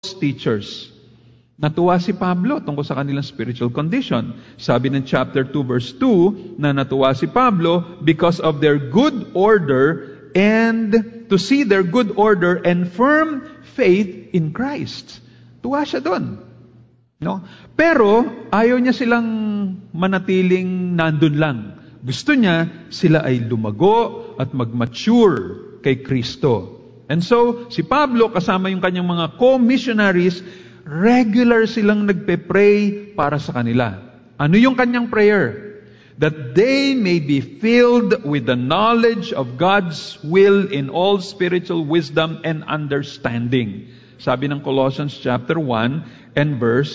teachers. Natuwa si Pablo tungkol sa kanilang spiritual condition. Sabi ng chapter 2 verse 2 na natuwa si Pablo because of their good order and to see their good order and firm faith in Christ. Tuwa siya doon. No? Pero ayaw niya silang manatiling nandun lang. Gusto niya sila ay lumago at mag-mature kay Kristo. And so, si Pablo kasama yung kanyang mga co-missionaries, regular silang nagpe-pray para sa kanila. Ano yung kanyang prayer? That they may be filled with the knowledge of God's will in all spiritual wisdom and understanding. Sabi ng Colossians chapter 1 and verse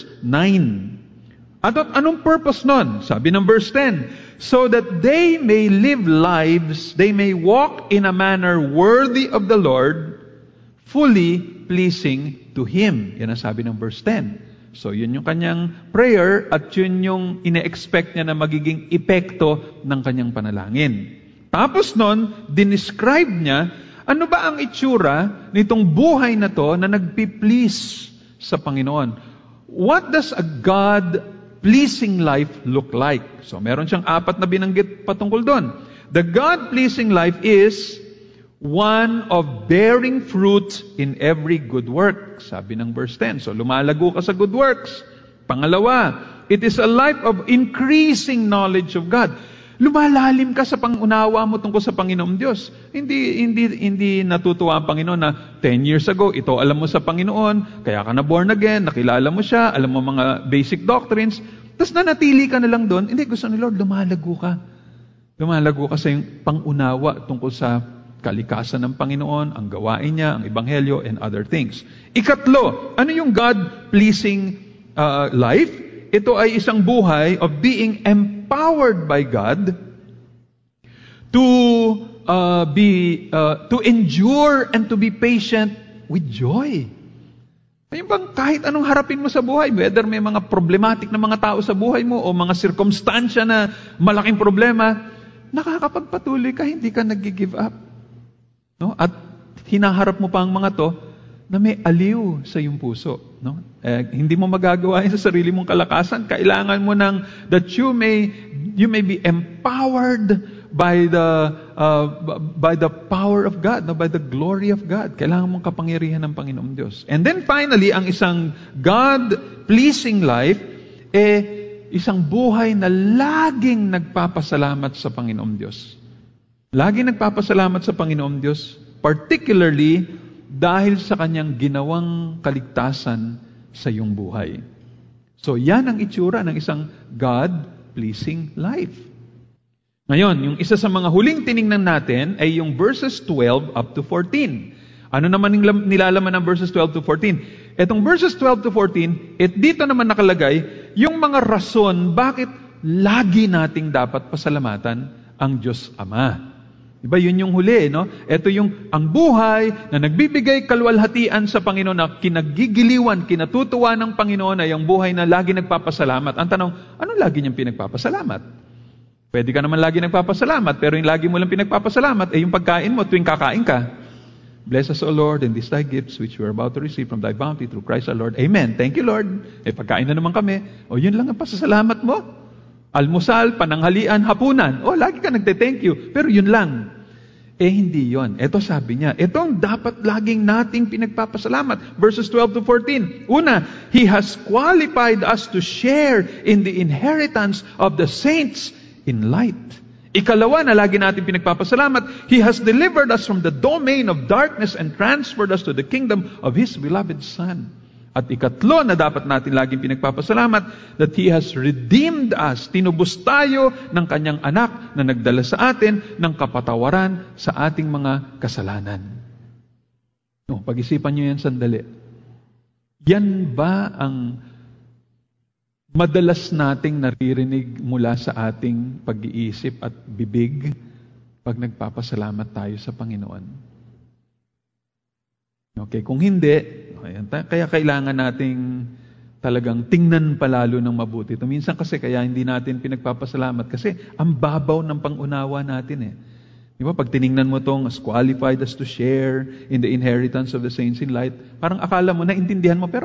9. At anong purpose nun? Sabi ng verse 10, so that they may live lives, they may walk in a manner worthy of the Lord, fully pleasing to Him. Yan ang sabi ng verse 10. So, yun yung kanyang prayer at yun yung ine-expect niya na magiging epekto ng kanyang panalangin. Tapos nun, dinescribe niya, ano ba ang itsura nitong buhay na to na nagpi-please sa Panginoon? What does a God-pleasing life look like? So, meron siyang 4 na binanggit patungkol doon. The God-pleasing life is one of bearing fruit in every good work. Sabi ng verse 10. So, lumalago ka sa good works. Pangalawa, it is a life of increasing knowledge of God. Lumalalim ka sa pangunawa mo tungkol sa Panginoong Diyos. Hindi natutuwa ang Panginoon na 10 years ago, ito alam mo sa Panginoon, kaya ka na born again, nakilala mo siya, alam mo mga basic doctrines, tapos nanatili ka na lang doon. Hindi, gusto ni Lord, lumalago ka. Lumalago ka sa yung pangunawa tungkol sa kalikasan ng Panginoon, ang gawain niya, ang Ebanghelyo, and other things. Ikatlo, ano yung God-pleasing life? Ito ay isang buhay of being empowered by God to endure and to be patient with joy. Ayun bang kahit anong harapin mo sa buhay, whether may mga problematic na mga tao sa buhay mo o mga sirkumstansya na malaking problema, nakakapagpatuloy ka, hindi ka nag-give up. No? At hinaharap mo pa ang mga to na may aliw sa iyong puso. No? Hindi mo magagawa yun sa sarili mong kalakasan. Kailangan mo that you may be empowered by the power of God, no? By the glory of God. Kailangan mong kapangyarihan ng Panginoong Diyos. And then finally, ang isang God-pleasing life, isang buhay na laging nagpapasalamat sa Panginoong Diyos. Laging nagpapasalamat sa Panginoong Diyos, particularly dahil sa kanyang ginawang kaligtasan sa iyong buhay. So, yan ang itsura ng isang God-pleasing life. Ngayon, yung isa sa mga huling tiningnan natin ay yung verses 12 up to 14. Ano naman yung nilalaman ng verses 12 to 14? Etong verses 12 to 14, dito naman nakalagay yung mga rason bakit lagi nating dapat pasalamatan ang Diyos Ama. Diba, yun yung huli, no? Ito yung ang buhay na nagbibigay kalwalhatian sa Panginoon, na kinagigiliwan, kinatutuwa ng Panginoon ay ang buhay na lagi nagpapasalamat. Ang tanong, ano lagi niyang pinagpapasalamat? Pwede ka naman lagi nagpapasalamat, pero yung lagi mo lang pinagpapasalamat, yung pagkain mo tuwing kakain ka. Bless us, O Lord, and these thy gifts which we are about to receive from thy bounty through Christ our Lord. Amen. Thank you, Lord. Pagkain na naman kami. Yun lang ang pasasalamat mo. Almusal, pananghalian, hapunan. Lagi ka nagte-thank you. Pero yun lang. Hindi yon. Ito sabi niya, ito ang dapat laging nating pinagpapasalamat. Verses 12 to 14. Una, He has qualified us to share in the inheritance of the saints in light. Ikalawa na lagi natin pinagpapasalamat, He has delivered us from the domain of darkness and transferred us to the kingdom of His beloved Son. At ikatlo na dapat natin laging pinagpapasalamat, that He has redeemed us. Tinubos tayo ng Kanyang anak na nagdala sa atin ng kapatawaran sa ating mga kasalanan. Pag-isipan nyo yan sandali. Yan ba ang madalas nating naririnig mula sa ating pag-iisip at bibig pag nagpapasalamat tayo sa Panginoon? Okay, kung hindi, kaya kailangan nating talagang tingnan palalo ng mabuti. Minsan kasi kaya hindi natin pinagpapasalamat kasi ang babaw ng pangunawa natin. Di ba? Pag tiningnan mo tong as qualified as to share in the inheritance of the saints in light, parang akala mo, naintindihan mo, pero